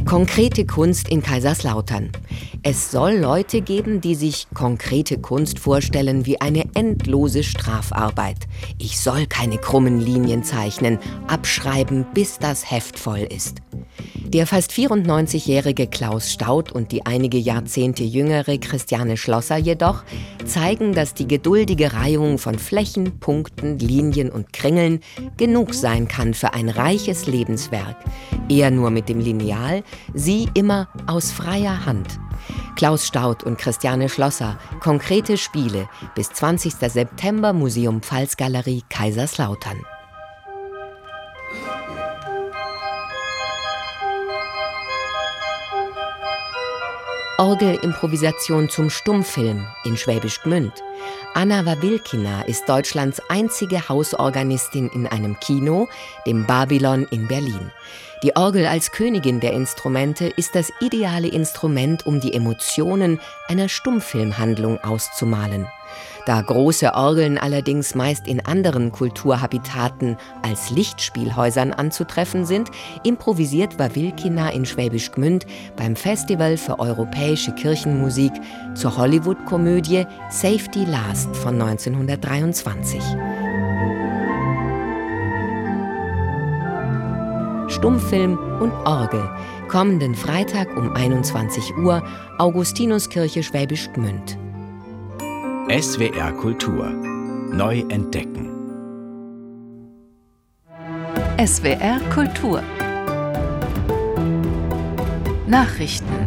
Konkrete Kunst in Kaiserslautern. Es soll Leute geben, die sich konkrete Kunst vorstellen wie eine endlose Strafarbeit. Ich soll keine krummen Linien zeichnen, abschreiben, bis das Heft voll ist. Der fast 94-jährige Klaus Staudt und die einige Jahrzehnte jüngere Christiane Schlosser jedoch zeigen, dass die geduldige Reihung von Flächen, Punkten, Linien und Kringeln genug sein kann für ein reiches Lebenswerk. Er nur mit dem Lineal, sie immer aus freier Hand. Klaus Staudt und Christiane Schlosser, konkrete Spiele, bis 20. September, Museum Pfalzgalerie, Kaiserslautern. Orgelimprovisation zum Stummfilm in Schwäbisch Gmünd. Anna Wawilkina ist Deutschlands einzige Hausorganistin in einem Kino, dem Babylon in Berlin. Die Orgel als Königin der Instrumente ist das ideale Instrument, um die Emotionen einer Stummfilmhandlung auszumalen. Da große Orgeln allerdings meist in anderen Kulturhabitaten als Lichtspielhäusern anzutreffen sind, improvisiert Wawilkina in Schwäbisch Gmünd beim Festival für europäische Kirchenmusik zur Hollywood-Komödie Safety Last von 1923. Stummfilm und Orgel, kommenden Freitag um 21 Uhr, Augustinuskirche Schwäbisch Gmünd. SWR Kultur. Neu entdecken. SWR Kultur. Nachrichten.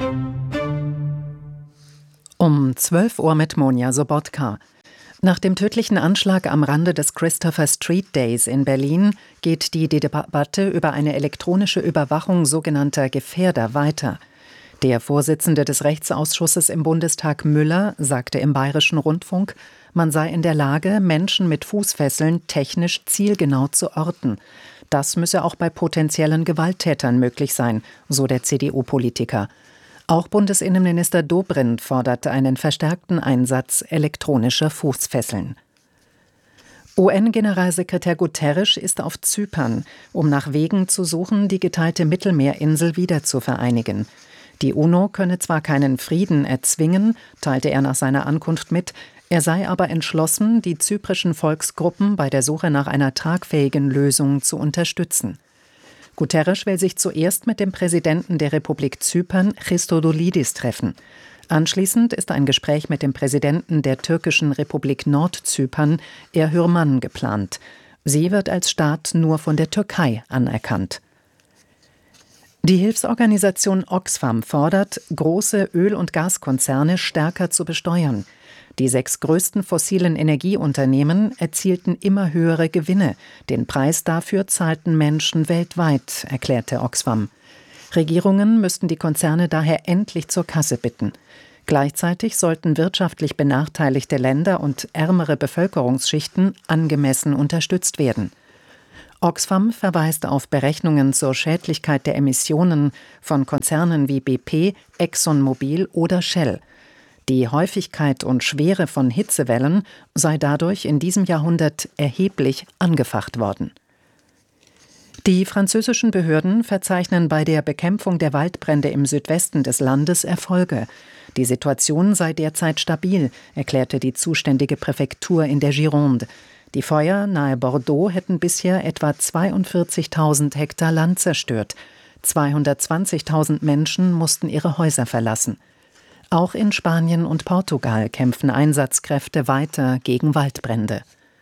Um 12 Uhr mit Monja Sobotka. Nach dem tödlichen Anschlag am Rande des Christopher Street Days in Berlin geht die Debatte über eine elektronische Überwachung sogenannter Gefährder weiter. Der Vorsitzende des Rechtsausschusses im Bundestag Müller sagte im Bayerischen Rundfunk, man sei in der Lage, Menschen mit Fußfesseln technisch zielgenau zu orten. Das müsse auch bei potenziellen Gewalttätern möglich sein, so der CDU-Politiker. Auch Bundesinnenminister Dobrindt forderte einen verstärkten Einsatz elektronischer Fußfesseln. UN-Generalsekretär Guterres ist auf Zypern, um nach Wegen zu suchen, die geteilte Mittelmeerinsel wieder zu vereinigen. Die UNO könne zwar keinen Frieden erzwingen, teilte er nach seiner Ankunft mit, er sei aber entschlossen, die zyprischen Volksgruppen bei der Suche nach einer tragfähigen Lösung zu unterstützen. Guterres will sich zuerst mit dem Präsidenten der Republik Zypern, Christodoulidis, treffen. Anschließend ist ein Gespräch mit dem Präsidenten der türkischen Republik Nordzypern, Erhürman, geplant. Sie wird als Staat nur von der Türkei anerkannt. Die Hilfsorganisation Oxfam fordert, große Öl- und Gaskonzerne stärker zu besteuern. Die 6 größten fossilen Energieunternehmen erzielten immer höhere Gewinne. Den Preis dafür zahlten Menschen weltweit, erklärte Oxfam. Regierungen müssten die Konzerne daher endlich zur Kasse bitten. Gleichzeitig sollten wirtschaftlich benachteiligte Länder und ärmere Bevölkerungsschichten angemessen unterstützt werden. Oxfam verweist auf Berechnungen zur Schädlichkeit der Emissionen von Konzernen wie BP, ExxonMobil oder Shell. Die Häufigkeit und Schwere von Hitzewellen sei dadurch in diesem Jahrhundert erheblich angefacht worden. Die französischen Behörden verzeichnen bei der Bekämpfung der Waldbrände im Südwesten des Landes Erfolge. Die Situation sei derzeit stabil, erklärte die zuständige Präfektur in der Gironde. Die Feuer nahe Bordeaux hätten bisher etwa 42.000 Hektar Land zerstört. 220.000 Menschen mussten ihre Häuser verlassen. Auch in Spanien und Portugal kämpfen Einsatzkräfte weiter gegen Waldbrände.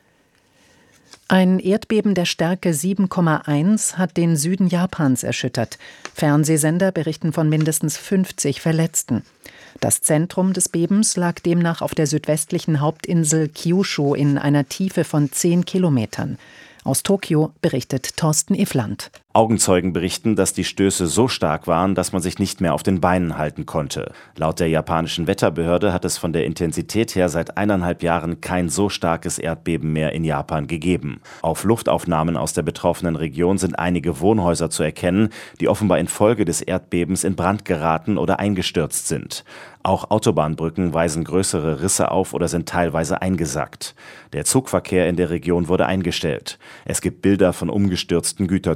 Ein Erdbeben der Stärke 7,1 hat den Süden Japans erschüttert. Fernsehsender berichten von mindestens 50 Verletzten. Das Zentrum des Bebens lag demnach auf der südwestlichen Hauptinsel Kyushu in einer Tiefe von 10 Kilometern. Aus Tokio berichtet Thorsten Iffland. Augenzeugen berichten, dass die Stöße so stark waren, dass man sich nicht mehr auf den Beinen halten konnte. Laut der japanischen Wetterbehörde hat es von der Intensität her seit 1,5 Jahren kein so starkes Erdbeben mehr in Japan gegeben. Auf Luftaufnahmen aus der betroffenen Region sind einige Wohnhäuser zu erkennen, die offenbar infolge des Erdbebens in Brand geraten oder eingestürzt sind. Auch Autobahnbrücken weisen größere Risse auf oder sind teilweise eingesackt. Der Zugverkehr in der Region wurde eingestellt. Es gibt Bilder von umgestürzten Güterzügen.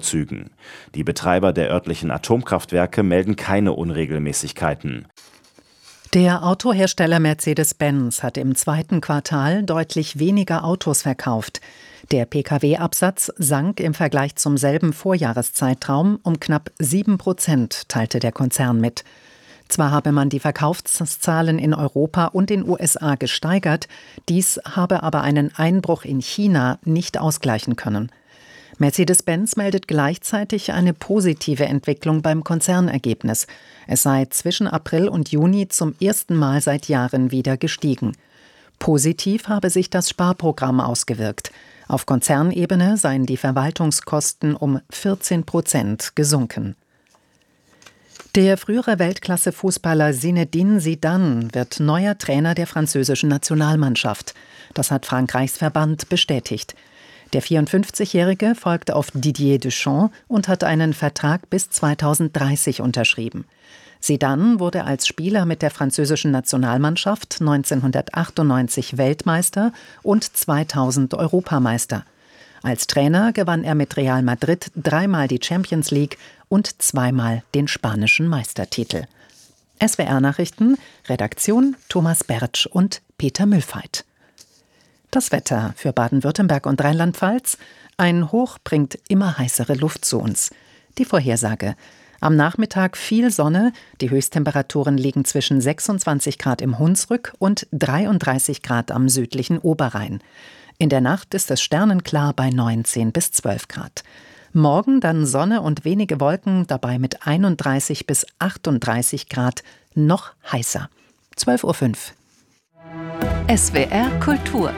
Regen. Die Betreiber der örtlichen Atomkraftwerke melden keine Unregelmäßigkeiten. Der Autohersteller Mercedes-Benz hat im zweiten Quartal deutlich weniger Autos verkauft. Der Pkw-Absatz sank im Vergleich zum selben Vorjahreszeitraum um knapp 7%, teilte der Konzern mit. Zwar habe man die Verkaufszahlen in Europa und den USA gesteigert, dies habe aber einen Einbruch in China nicht ausgleichen können. Mercedes-Benz meldet gleichzeitig eine positive Entwicklung beim Konzernergebnis. Es sei zwischen April und Juni zum ersten Mal seit Jahren wieder gestiegen. Positiv habe sich das Sparprogramm ausgewirkt. Auf Konzernebene seien die Verwaltungskosten um 14% gesunken. Der frühere Weltklasse-Fußballer Zinedine Zidane wird neuer Trainer der französischen Nationalmannschaft. Das hat Frankreichs Verband bestätigt. Der 54-Jährige folgte auf Didier Deschamps und hat einen Vertrag bis 2030 unterschrieben. Zidane wurde als Spieler mit der französischen Nationalmannschaft 1998 Weltmeister und 2000 Europameister. Als Trainer gewann er mit Real Madrid 3-mal die Champions League und 2-mal den spanischen Meistertitel. SWR-Nachrichten, Redaktion Thomas Bertsch und Peter Mühlfeit. Das Wetter für Baden-Württemberg und Rheinland-Pfalz. Ein Hoch bringt immer heißere Luft zu uns. Die Vorhersage. Am Nachmittag viel Sonne. Die Höchsttemperaturen liegen zwischen 26 Grad im Hunsrück und 33 Grad am südlichen Oberrhein. In der Nacht ist es sternenklar bei 19 bis 12 Grad. Morgen dann Sonne und wenige Wolken, dabei mit 31 bis 38 Grad noch heißer. 12:05 Uhr. SWR Kultur.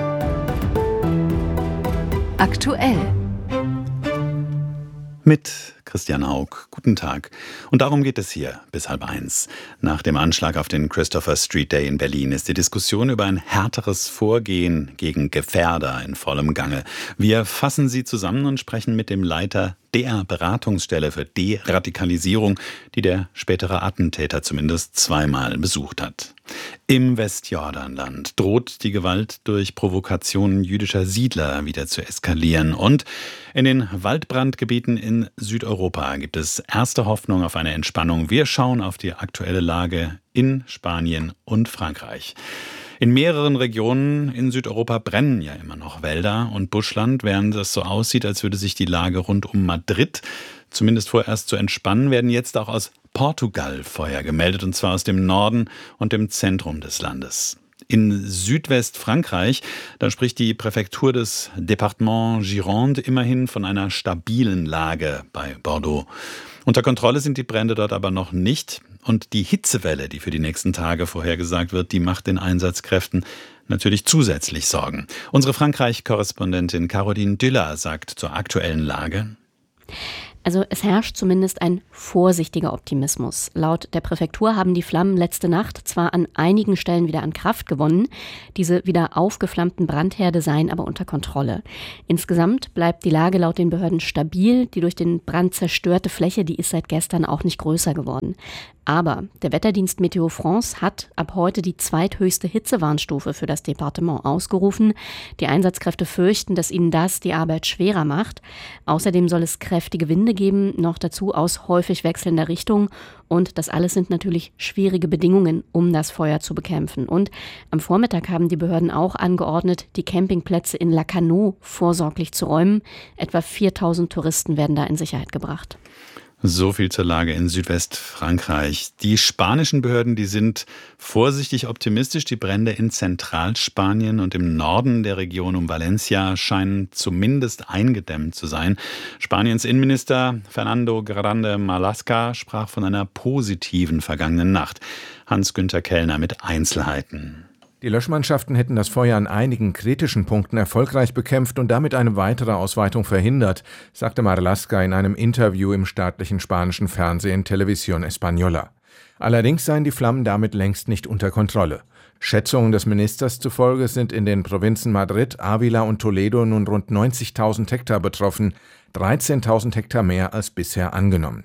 Aktuell. Mit Christian Haug. Guten Tag. Und darum geht es hier bis 12:30. Nach dem Anschlag auf den Christopher Street Day in Berlin ist die Diskussion über ein härteres Vorgehen gegen Gefährder in vollem Gange. Wir fassen sie zusammen und sprechen mit dem Leiter der Beratungsstelle für Deradikalisierung, die der spätere Attentäter zumindest 2-mal besucht hat. Im Westjordanland droht die Gewalt durch Provokationen jüdischer Siedler wieder zu eskalieren. Und in den Waldbrandgebieten in Südeuropa gibt es erste Hoffnung auf eine Entspannung. Wir schauen auf die aktuelle Lage in Spanien und Frankreich. In mehreren Regionen in Südeuropa brennen ja immer noch Wälder und Buschland, während es so aussieht, als würde sich die Lage rund um Madrid zumindest vorerst zu entspannen, werden jetzt auch aus Portugal Feuer gemeldet, und zwar aus dem Norden und dem Zentrum des Landes. In Südwestfrankreich, da spricht die Präfektur des Département Gironde immerhin von einer stabilen Lage bei Bordeaux. Unter Kontrolle sind die Brände dort aber noch nicht. Und die Hitzewelle, die für die nächsten Tage vorhergesagt wird, die macht den Einsatzkräften natürlich zusätzlich Sorgen. Unsere Frankreich-Korrespondentin Caroline Düller sagt zur aktuellen Lage: Also es herrscht zumindest ein vorsichtiger Optimismus. Laut der Präfektur haben die Flammen letzte Nacht zwar an einigen Stellen wieder an Kraft gewonnen, diese wieder aufgeflammten Brandherde seien aber unter Kontrolle. Insgesamt bleibt die Lage laut den Behörden stabil. Die durch den Brand zerstörte Fläche, die ist seit gestern auch nicht größer geworden. Aber der Wetterdienst Meteo France hat ab heute die zweithöchste Hitzewarnstufe für das Departement ausgerufen. Die Einsatzkräfte fürchten, dass ihnen das die Arbeit schwerer macht. Außerdem soll es kräftige Winde geben, noch dazu aus häufig wechselnder Richtung. Und das alles sind natürlich schwierige Bedingungen, um das Feuer zu bekämpfen. Und am Vormittag haben die Behörden auch angeordnet, die Campingplätze in Lacanau vorsorglich zu räumen. Etwa 4000 Touristen werden da in Sicherheit gebracht. So viel zur Lage in Südwestfrankreich. Die spanischen Behörden, die sind vorsichtig optimistisch. Die Brände in Zentralspanien und im Norden der Region um Valencia scheinen zumindest eingedämmt zu sein. Spaniens Innenminister Fernando Grande Marlaska sprach von einer positiven vergangenen Nacht. Hans-Günther Kellner mit Einzelheiten. Die Löschmannschaften hätten das Feuer an einigen kritischen Punkten erfolgreich bekämpft und damit eine weitere Ausweitung verhindert, sagte Marlaska in einem Interview im staatlichen spanischen Fernsehen Televisión Española. Allerdings seien die Flammen damit längst nicht unter Kontrolle. Schätzungen des Ministers zufolge sind in den Provinzen Madrid, Ávila und Toledo nun rund 90.000 Hektar betroffen, 13.000 Hektar mehr als bisher angenommen.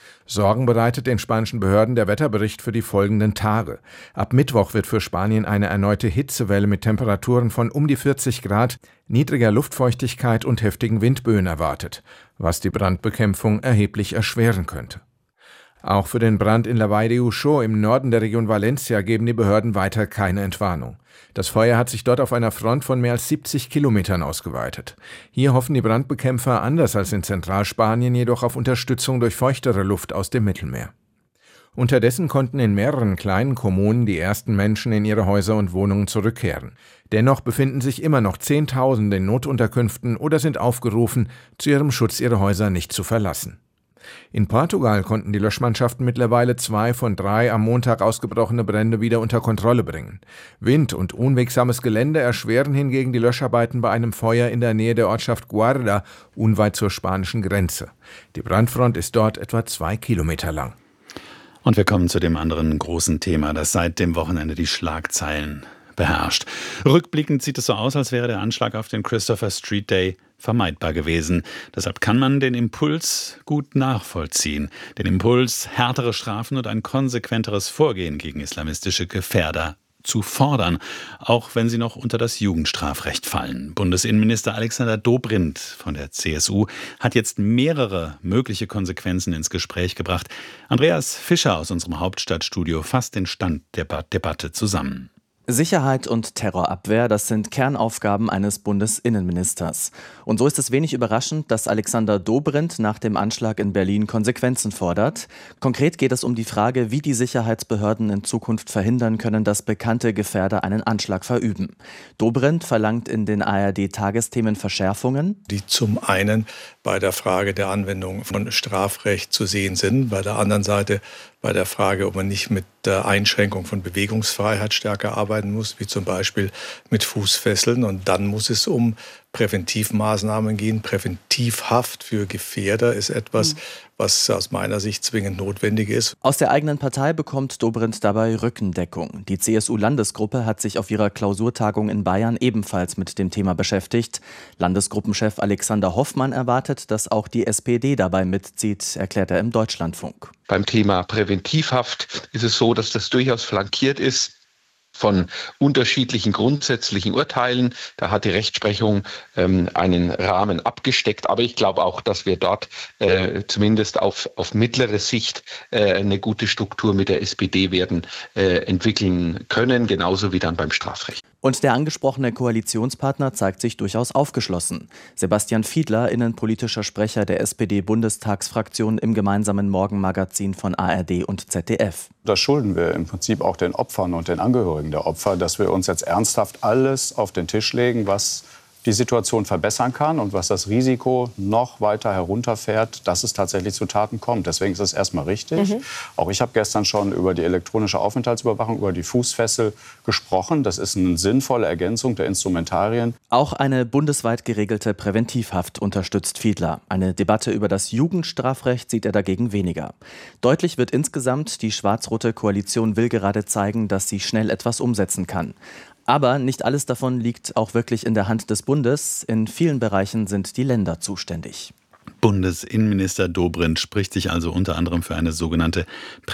Sorgen bereitet den spanischen Behörden der Wetterbericht für die folgenden Tage. Ab Mittwoch wird für Spanien eine erneute Hitzewelle mit Temperaturen von um die 40 Grad, niedriger Luftfeuchtigkeit und heftigen Windböen erwartet, was die Brandbekämpfung erheblich erschweren könnte. Auch für den Brand in La Vall de Uxó im Norden der Region Valencia geben die Behörden weiter keine Entwarnung. Das Feuer hat sich dort auf einer Front von mehr als 70 Kilometern ausgeweitet. Hier hoffen die Brandbekämpfer anders als in Zentralspanien jedoch auf Unterstützung durch feuchtere Luft aus dem Mittelmeer. Unterdessen konnten in mehreren kleinen Kommunen die ersten Menschen in ihre Häuser und Wohnungen zurückkehren. Dennoch befinden sich immer noch Zehntausende in Notunterkünften oder sind aufgerufen, zu ihrem Schutz ihre Häuser nicht zu verlassen. In Portugal konnten die Löschmannschaften mittlerweile 2 von 3 am Montag ausgebrochene Brände wieder unter Kontrolle bringen. Wind und unwegsames Gelände erschweren hingegen die Löscharbeiten bei einem Feuer in der Nähe der Ortschaft Guarda, unweit zur spanischen Grenze. Die Brandfront ist dort etwa 2 Kilometer lang. Und wir kommen zu dem anderen großen Thema, das seit dem Wochenende die Schlagzeilen beherrscht. Rückblickend sieht es so aus, als wäre der Anschlag auf den Christopher Street Day vermeidbar gewesen. Deshalb kann man den Impuls gut nachvollziehen. Den Impuls, härtere Strafen und ein konsequenteres Vorgehen gegen islamistische Gefährder zu fordern, auch wenn sie noch unter das Jugendstrafrecht fallen. Bundesinnenminister Alexander Dobrindt von der CSU hat jetzt mehrere mögliche Konsequenzen ins Gespräch gebracht. Andreas Fischer aus unserem Hauptstadtstudio fasst den Stand der Debatte zusammen. Sicherheit und Terrorabwehr, das sind Kernaufgaben eines Bundesinnenministers. Und so ist es wenig überraschend, dass Alexander Dobrindt nach dem Anschlag in Berlin Konsequenzen fordert. Konkret geht es um die Frage, wie die Sicherheitsbehörden in Zukunft verhindern können, dass bekannte Gefährder einen Anschlag verüben. Dobrindt verlangt in den ARD-Tagesthemen Verschärfungen, die zum einen bei der Frage der Anwendung von Strafrecht zu sehen sind, bei der anderen Seite bei der Frage, ob man nicht mit der Einschränkung von Bewegungsfreiheit stärker arbeiten muss, wie zum Beispiel mit Fußfesseln. Und dann muss es um Präventivmaßnahmen gehen. Präventivhaft für Gefährder ist etwas, was aus meiner Sicht zwingend notwendig ist. Aus der eigenen Partei bekommt Dobrindt dabei Rückendeckung. Die CSU-Landesgruppe hat sich auf ihrer Klausurtagung in Bayern ebenfalls mit dem Thema beschäftigt. Landesgruppenchef Alexander Hoffmann erwartet, dass auch die SPD dabei mitzieht, erklärt er im Deutschlandfunk. Beim Thema Präventivhaft ist es so, dass das durchaus flankiert ist von unterschiedlichen grundsätzlichen Urteilen. Da hat die Rechtsprechung einen Rahmen abgesteckt. Aber ich glaube auch, dass wir dort zumindest auf mittlere Sicht eine gute Struktur mit der SPD werden entwickeln können, genauso wie dann beim Strafrecht. Und der angesprochene Koalitionspartner zeigt sich durchaus aufgeschlossen. Sebastian Fiedler, innenpolitischer Sprecher der SPD-Bundestagsfraktion im gemeinsamen Morgenmagazin von ARD und ZDF. Das schulden wir im Prinzip auch den Opfern und den Angehörigen der Opfer, dass wir uns jetzt ernsthaft alles auf den Tisch legen, was die Situation verbessern kann und was das Risiko noch weiter herunterfährt, dass es tatsächlich zu Taten kommt. Deswegen ist es erstmal richtig. Auch ich habe gestern schon über die elektronische Aufenthaltsüberwachung, über die Fußfessel gesprochen. Das ist eine sinnvolle Ergänzung der Instrumentarien. Auch eine bundesweit geregelte Präventivhaft unterstützt Fiedler. Eine Debatte über das Jugendstrafrecht sieht er dagegen weniger. Deutlich wird insgesamt, die schwarz-rote Koalition will gerade zeigen, dass sie schnell etwas umsetzen kann. Aber nicht alles davon liegt auch wirklich in der Hand des Bundes. In vielen Bereichen sind die Länder zuständig. Bundesinnenminister Dobrindt spricht sich also unter anderem für eine sogenannte